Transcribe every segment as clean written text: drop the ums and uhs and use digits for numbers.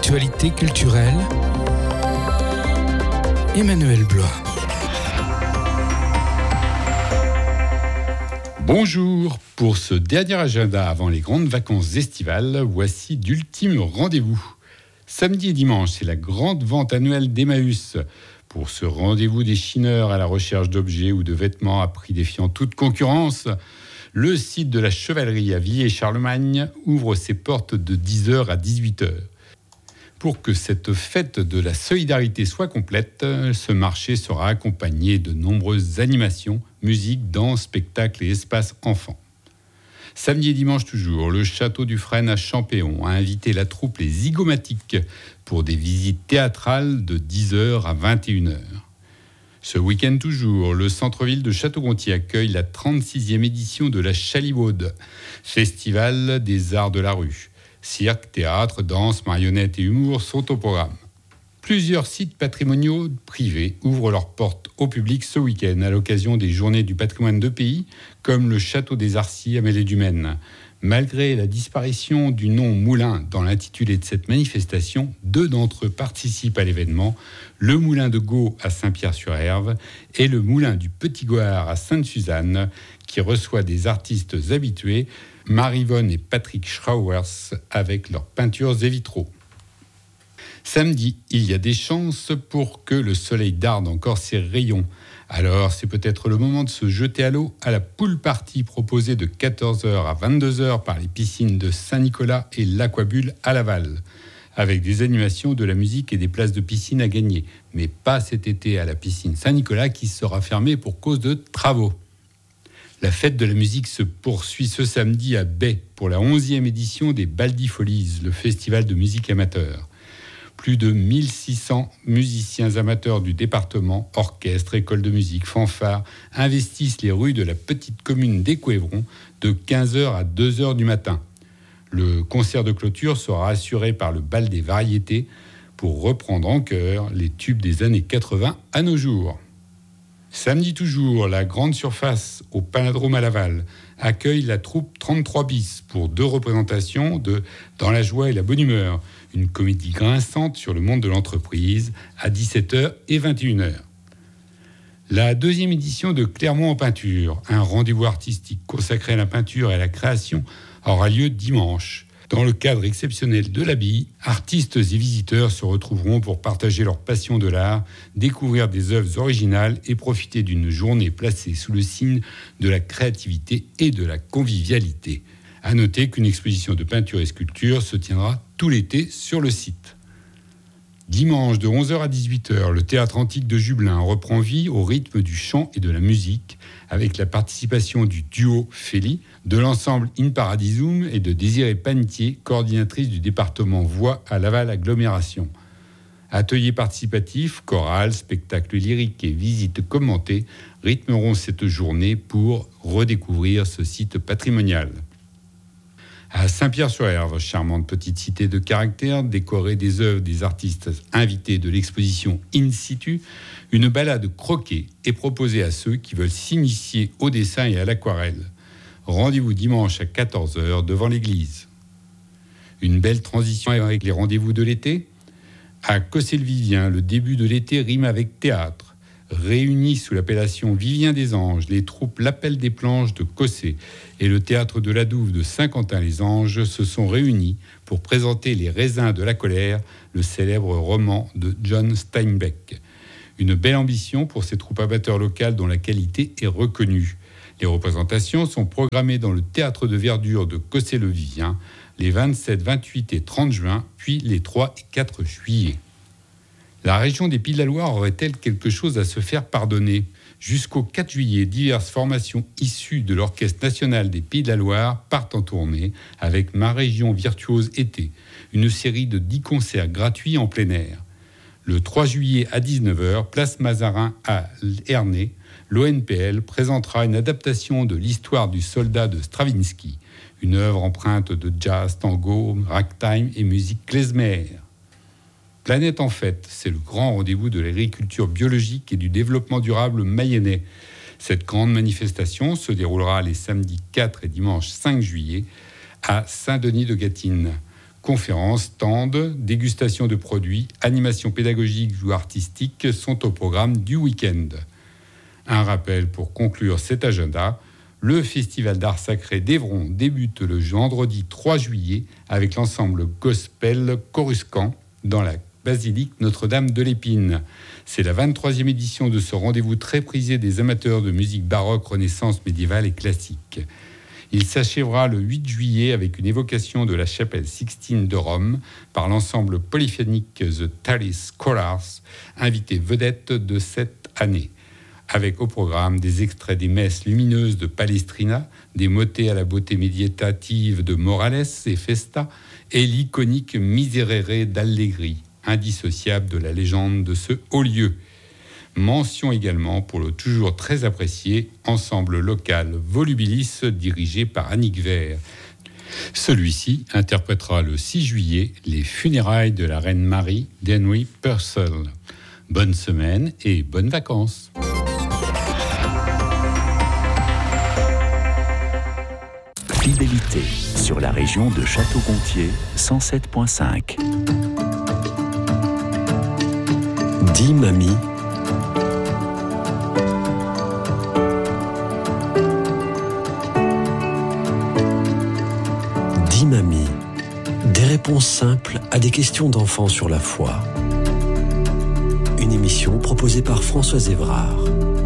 L'actualité culturelle, Emmanuel Blois. Bonjour, pour ce dernier agenda avant les grandes vacances estivales, voici d'ultimes rendez-vous. Samedi et dimanche, c'est la grande vente annuelle d'Emmaüs. Pour ce rendez-vous des chineurs à la recherche d'objets ou de vêtements à prix défiant toute concurrence, le site de la Chevalerie à Villers-Charlemagne ouvre ses portes de 10h à 18h. Pour que cette fête de la solidarité soit complète, ce marché sera accompagné de nombreuses animations, musique, danse, spectacles et espaces enfants. Samedi et dimanche toujours, le château du Frêne à Champéon a invité la troupe Les Zygomatiques pour des visites théâtrales de 10h à 21h. Ce week-end toujours, le centre-ville de Château-Gontier accueille la 36e édition de la Chaliwode, festival des arts de la rue. Cirque, théâtre, danse, marionnettes et humour sont au programme. Plusieurs sites patrimoniaux privés ouvrent leurs portes au public ce week-end à l'occasion des Journées du patrimoine de pays, comme le château des Arcis à Mêlée-du-Maine. Malgré la disparition du nom moulin dans l'intitulé de cette manifestation, 2 d'entre eux participent à l'événement, le moulin de Gau à Saint-Pierre-sur-Herve et le moulin du Petit Goard à Sainte-Suzanne, qui reçoit des artistes habitués, Marivonne et Patrick Schrauers, avec leurs peintures et vitraux. Samedi, il y a des chances pour que le soleil darde encore ses rayons. Alors, c'est peut-être le moment de se jeter à l'eau à la pool party proposée de 14h à 22h par les piscines de Saint-Nicolas et l'Aquabulle à Laval, avec des animations, de la musique et des places de piscine à gagner. Mais pas cet été à la piscine Saint-Nicolas qui sera fermée pour cause de travaux. La fête de la musique se poursuit ce samedi à Baie pour la 11e édition des Baldi Folies, le festival de musique amateur. Plus de 1600 musiciens amateurs du département, orchestres, écoles de musique, fanfares, investissent les rues de la petite commune d'Écouévron de 15h à 2h du matin. Le concert de clôture sera assuré par le Bal des Variétés pour reprendre en chœur les tubes des années 80 à nos jours. Samedi toujours, la grande surface au Panadrome à Laval accueille la troupe 33 bis pour 2 représentations de Dans la joie et la bonne humeur, une comédie grinçante sur le monde de l'entreprise à 17h et 21h. La 2e édition de Clermont en peinture, un rendez-vous artistique consacré à la peinture et à la création, aura lieu dimanche. Dans le cadre exceptionnel de l'abbaye, artistes et visiteurs se retrouveront pour partager leur passion de l'art, découvrir des œuvres originales et profiter d'une journée placée sous le signe de la créativité et de la convivialité. À noter qu'une exposition de peinture et sculpture se tiendra tout l'été sur le site. Dimanche de 11h à 18h, le théâtre antique de Jubelin reprend vie au rythme du chant et de la musique, avec la participation du duo Féli, de l'ensemble In Paradisum et de Désirée Panetier, coordinatrice du département Voix à Laval Agglomération. Ateliers participatifs, chorales, spectacles lyriques et visites commentées rythmeront cette journée pour redécouvrir ce site patrimonial. À Saint-Pierre-sur-Herve, charmante petite cité de caractère, décorée des œuvres des artistes invités de l'exposition In Situ, une balade croquée est proposée à ceux qui veulent s'initier au dessin et à l'aquarelle. Rendez-vous dimanche à 14h devant l'église. Une belle transition avec les rendez-vous de l'été. À Cossé-le-Vivien, le début de l'été rime avec théâtre. Réunis sous l'appellation Vivien des Anges, les troupes L'Appel des Planches de Cossé et le théâtre de la Douve de Saint-Quentin-les-Anges se sont réunis pour présenter Les Raisins de la colère, le célèbre roman de John Steinbeck. Une belle ambition pour ces troupes amateurs locales dont la qualité est reconnue. Les représentations sont programmées dans le théâtre de verdure de Cossé-le-Vivien les 27, 28 et 30 juin, puis les 3 et 4 juillet. La région des Pays de la Loire aurait-elle quelque chose à se faire pardonner ? Jusqu'au 4 juillet, diverses formations issues de l'Orchestre national des Pays de la Loire partent en tournée avec Ma Région Virtuose Été, une série de 10 concerts gratuits en plein air. Le 3 juillet à 19h, place Mazarin à Ernée, l'ONPL présentera une adaptation de l'histoire du soldat de Stravinsky, une œuvre empreinte de jazz, tango, ragtime et musique klezmer. Planète en fête, c'est le grand rendez-vous de l'agriculture biologique et du développement durable mayennais. Cette grande manifestation se déroulera les samedis 4 et dimanche 5 juillet à Saint-Denis de Gâtine. Conférences, stands, dégustation de produits, animations pédagogiques ou artistiques sont au programme du week-end. Un rappel pour conclure cet agenda, le Festival d'art sacré d'Évron débute le vendredi 3 juillet avec l'ensemble gospel Coruscant dans la basilique Notre-Dame de l'Épine. C'est la 23e édition de ce rendez-vous très prisé des amateurs de musique baroque, renaissance, médiévale et classique. Il s'achèvera le 8 juillet avec une évocation de la chapelle Sixtine de Rome par l'ensemble polyphonique The Thalys Scholars, invité vedette de cette année. Avec au programme des extraits des messes lumineuses de Palestrina, des motets à la beauté méditative de Morales et Festa, et l'iconique Miserere d'Allegri, indissociable de la légende de ce haut lieu. Mention également pour le toujours très apprécié ensemble local Volubilis dirigé par Annick Vert. Celui-ci interprétera le 6 juillet les funérailles de la reine Marie d'Henry Purcell. Bonne semaine et bonnes vacances. Fidélité sur la région de Château-Gontier 107.5. Dis mamie. Dis mamie. Des réponses simples à des questions d'enfants sur la foi. Une émission proposée par Françoise Évrard.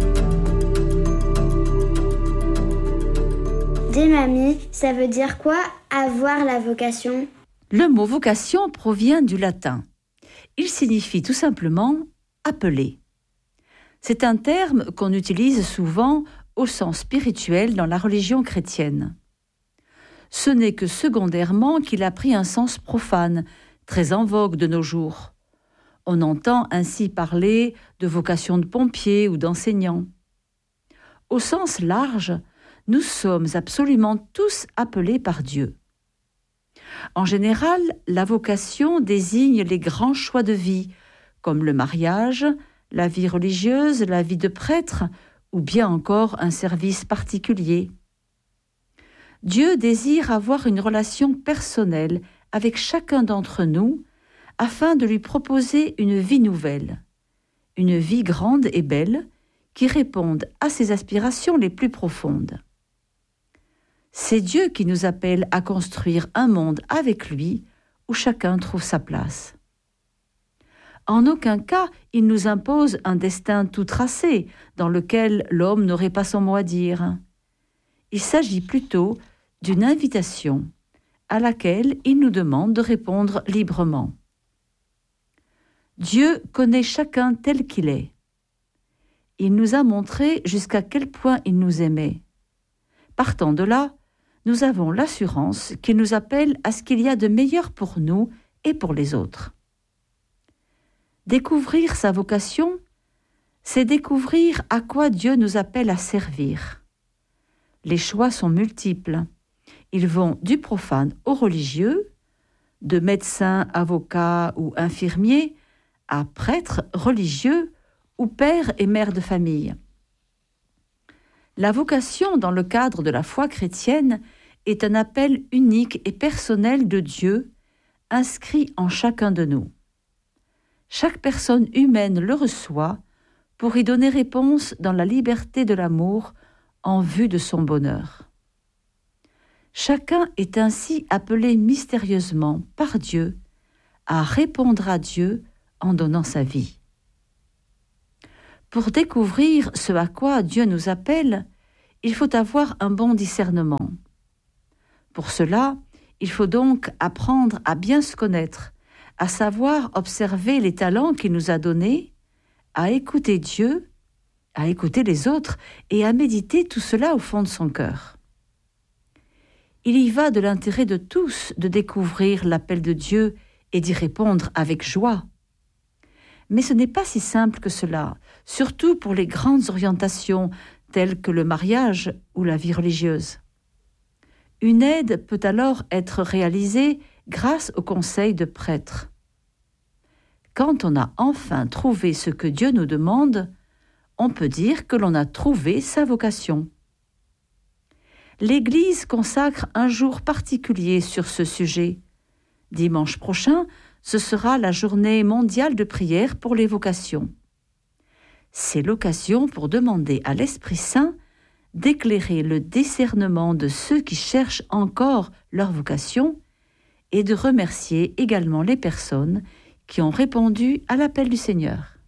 Dis mamie, ça veut dire quoi avoir la vocation ? Le mot vocation provient du latin. Il signifie tout simplement appeler. C'est un terme qu'on utilise souvent au sens spirituel dans la religion chrétienne. Ce n'est que secondairement qu'il a pris un sens profane, très en vogue de nos jours. On entend ainsi parler de vocation de pompier ou d'enseignant. Au sens large, nous sommes absolument tous appelés par Dieu. En général, la vocation désigne les grands choix de vie, comme le mariage, la vie religieuse, la vie de prêtre, ou bien encore un service particulier. Dieu désire avoir une relation personnelle avec chacun d'entre nous afin de lui proposer une vie nouvelle, une vie grande et belle qui réponde à ses aspirations les plus profondes. C'est Dieu qui nous appelle à construire un monde avec lui où chacun trouve sa place. En aucun cas, il nous impose un destin tout tracé dans lequel l'homme n'aurait pas son mot à dire. Il s'agit plutôt d'une invitation à laquelle il nous demande de répondre librement. Dieu connaît chacun tel qu'il est. Il nous a montré jusqu'à quel point il nous aimait. Partant de là, nous avons l'assurance qu'il nous appelle à ce qu'il y a de meilleur pour nous et pour les autres. Découvrir sa vocation, c'est découvrir à quoi Dieu nous appelle à servir. Les choix sont multiples. Ils vont du profane au religieux, de médecin, avocat ou infirmier, à prêtre, religieux ou père et mère de famille. La vocation dans le cadre de la foi chrétienne est un appel unique et personnel de Dieu, inscrit en chacun de nous. Chaque personne humaine le reçoit pour y donner réponse dans la liberté de l'amour en vue de son bonheur. Chacun est ainsi appelé mystérieusement par Dieu à répondre à Dieu en donnant sa vie. Pour découvrir ce à quoi Dieu nous appelle, il faut avoir un bon discernement. Pour cela, il faut donc apprendre à bien se connaître, à savoir observer les talents qu'il nous a donnés, à écouter Dieu, à écouter les autres et à méditer tout cela au fond de son cœur. Il y va de l'intérêt de tous de découvrir l'appel de Dieu et d'y répondre avec joie. Mais ce n'est pas si simple que cela, surtout pour les grandes orientations telles que le mariage ou la vie religieuse. Une aide peut alors être réalisée grâce au conseil de prêtres. Quand on a enfin trouvé ce que Dieu nous demande, on peut dire que l'on a trouvé sa vocation. L'Église consacre un jour particulier sur ce sujet, Dimanche prochain, ce sera la journée mondiale de prière pour les vocations. C'est l'occasion pour demander à l'Esprit Saint d'éclairer le discernement de ceux qui cherchent encore leur vocation et de remercier également les personnes qui ont répondu à l'appel du Seigneur.